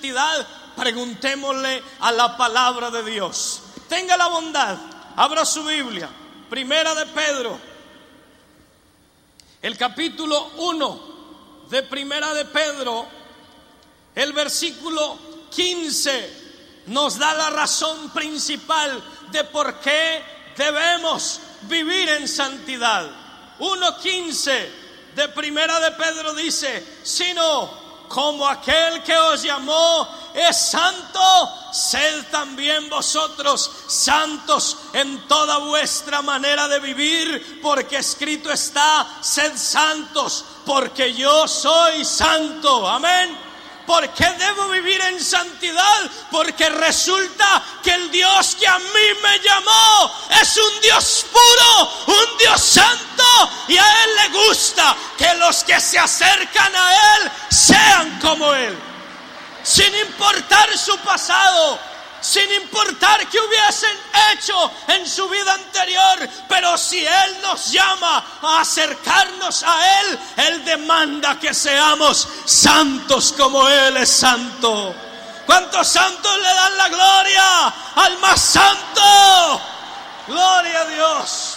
santidad? Preguntémosle a la palabra de Dios. Tenga la bondad, abra su Biblia, Primera de Pedro, el capítulo 1 de Primera de Pedro, el versículo 15 nos da la razón principal de por qué debemos vivir en santidad. 1:15 de Primera de Pedro dice: sino como aquel que os llamó es santo, sed también vosotros santos en toda vuestra manera de vivir, porque escrito está: sed santos, porque yo soy santo. Amén. ¿Por qué debo vivir en santidad? Porque resulta que el Dios que a mí me llamó es un Dios puro, un Dios santo, y a Él le gusta que los que se acercan a Él sean como Él, sin importar su pasado, sin importar qué hubiesen hecho en su vida anterior. Pero si Él nos llama a acercarnos a Él, Él demanda que seamos santos como Él es santo. ¿Cuántos santos le dan la gloria al más santo? Gloria a Dios.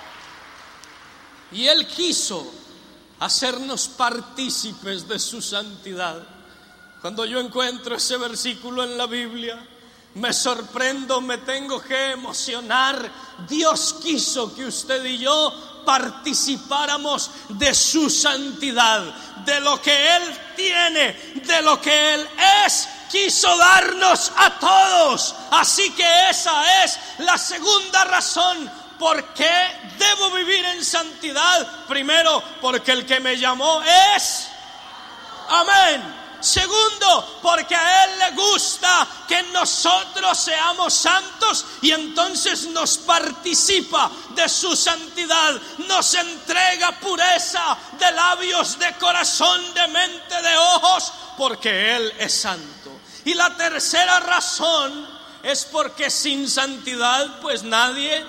Y Él quiso hacernos partícipes de su santidad. Cuando yo encuentro ese versículo en la Biblia, me sorprendo, me tengo que emocionar. Dios quiso que usted y yo participáramos de su santidad, de lo que Él tiene, de lo que Él es. Quiso darnos a todos. Así que esa es la segunda razón por qué debo vivir en santidad. Primero, porque el que me llamó es. Amén. Segundo, porque a Él le gusta que nosotros seamos santos, y entonces nos participa de su santidad, nos entrega pureza de labios, de corazón, de mente, de ojos, porque Él es santo. Y la tercera razón es porque sin santidad pues nadie.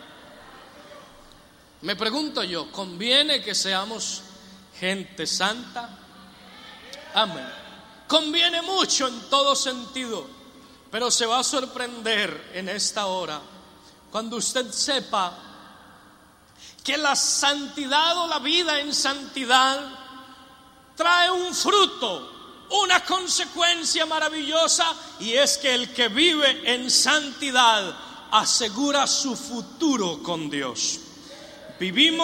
Me pregunto yo, ¿conviene que seamos gente santa? Amén. Conviene mucho en todo sentido, pero se va a sorprender en esta hora cuando usted sepa que la santidad o la vida en santidad trae un fruto, una consecuencia maravillosa, y es que el que vive en santidad asegura su futuro con Dios. Viven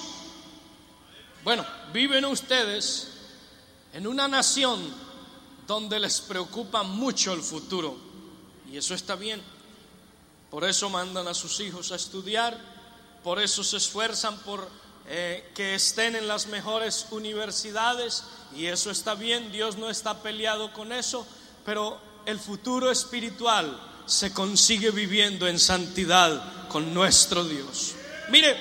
ustedes en una nación donde les preocupa mucho el futuro, y eso está bien. Por eso mandan a sus hijos a estudiar, por eso se esfuerzan por que estén en las mejores universidades, y eso está bien. Dios no está peleado con eso, pero el futuro espiritual se consigue viviendo en santidad con nuestro Dios. Mire,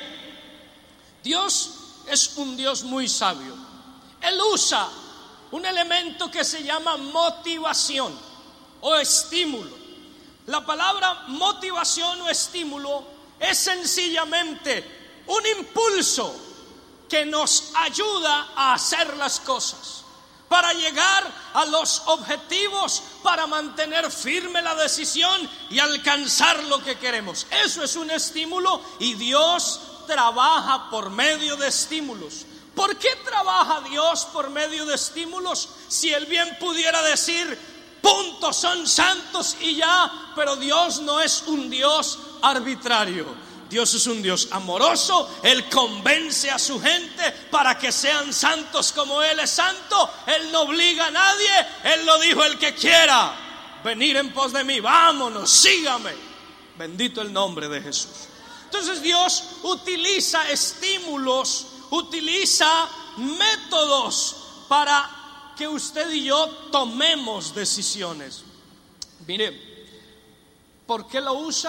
Dios es un Dios muy sabio. Él usa un elemento que se llama motivación o estímulo. La palabra motivación o estímulo es sencillamente un impulso que nos ayuda a hacer las cosas, para llegar a los objetivos, para mantener firme la decisión y alcanzar lo que queremos. Eso es un estímulo, y Dios trabaja por medio de estímulos. ¿Por qué trabaja Dios por medio de estímulos? Si Él bien pudiera decir: punto, son santos y ya. Pero Dios no es un Dios arbitrario. Dios es un Dios amoroso. Él convence a su gente para que sean santos como Él es santo. Él no obliga a nadie. Él lo dijo: el que quiera venir en pos de mí, vámonos, sígame. Bendito el nombre de Jesús. Entonces Dios utiliza estímulos, utiliza métodos para que usted y yo tomemos decisiones. Mire, ¿por qué lo usa?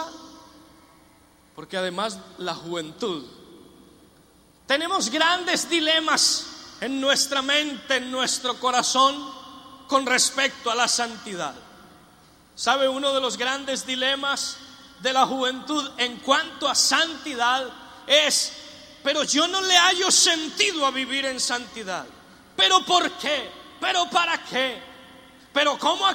Porque además la juventud, tenemos grandes dilemas en nuestra mente, en nuestro corazón, con respecto a la santidad. ¿Sabe? Uno de los grandes dilemas de la juventud en cuanto a santidad es: pero yo no le hallo sentido a vivir en santidad. ¿Pero por qué? ¿Pero para qué? ¿Pero cómo